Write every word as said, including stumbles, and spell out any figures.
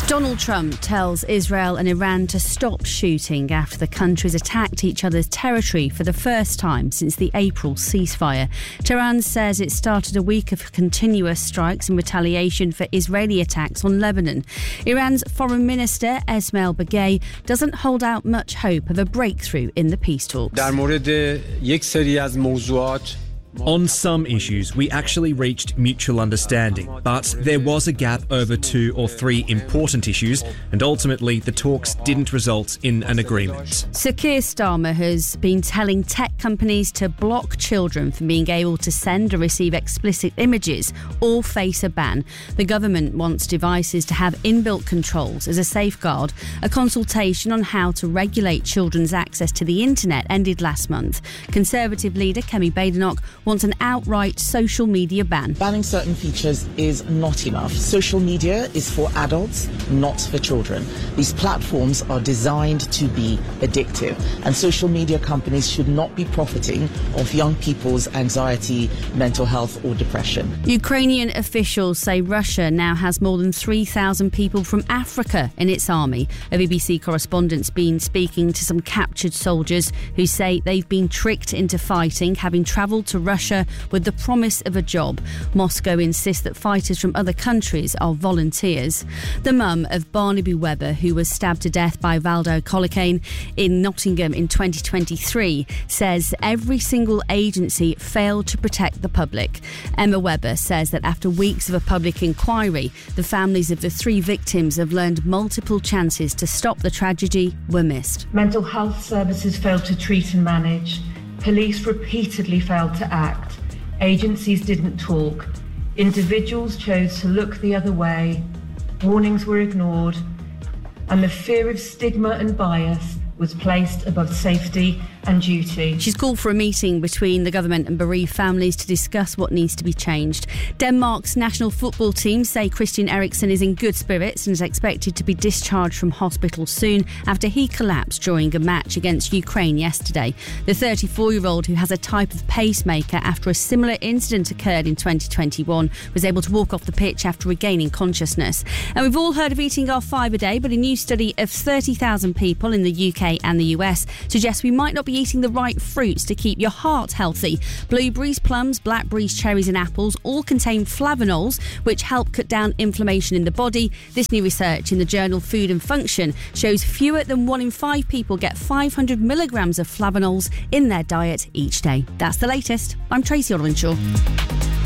Donald Trump tells Israel and Iran to stop shooting after the countries attacked each other's territory for the first time since the April ceasefire. Tehran says it started a week of continuous strikes in retaliation for Israeli attacks on Lebanon. Iran's Foreign Minister Esmail Baghaei doesn't hold out much hope of a breakthrough in the peace talks. On some issues, we actually reached mutual understanding, but there was a gap over two or three important issues, and ultimately the talks didn't result in an agreement. Sir Keir Starmer has been telling tech companies to block children from being able to send or receive explicit images or face a ban. The government wants devices to have inbuilt controls as a safeguard. A consultation on how to regulate children's access to the internet ended last month. Conservative leader Kemi Badenoch wants an outright social media ban. Banning certain features is not enough. Social media is for adults, not for children. These platforms are designed to be addictive, and social media companies should not be profiting off young people's anxiety, mental health or depression. Ukrainian officials say Russia now has more than three thousand people from Africa in its army. A B B C correspondent's been speaking to some captured soldiers who say they've been tricked into fighting, having travelled to Russia with the promise of a job. Moscow insists that fighters from other countries are volunteers. The mum of Barnaby Webber, who was stabbed to death by Valdo Colocane in Nottingham in twenty twenty-three, says every single agency failed to protect the public. Emma Webber says that after weeks of a public inquiry, the families of the three victims have learned multiple chances to stop the tragedy were missed. Mental health services failed to treat and manage. Police repeatedly failed to act. Agencies didn't talk. Individuals chose to look the other way. Warnings were ignored. And the fear of stigma and bias was placed above safety and duty. She's called for a meeting between the government and bereaved families to discuss what needs to be changed. Denmark's national football team say Christian Eriksen is in good spirits and is expected to be discharged from hospital soon after he collapsed during a match against Ukraine yesterday. The thirty-four-year-old, who has a type of pacemaker after a similar incident occurred in twenty twenty-one, was able to walk off the pitch after regaining consciousness. And we've all heard of eating our five a day, but a new study of thirty thousand people in the U K and the U S suggests we might not be eating the right fruits to keep your heart healthy. Blueberries, plums, blackberries, cherries and apples all contain flavonols, which help cut down inflammation in the body. This new research in the journal Food and Function shows fewer than one in five people get five hundred milligrams of flavonols in their diet each day. That's the latest. I'm Tracy Olwenshaw.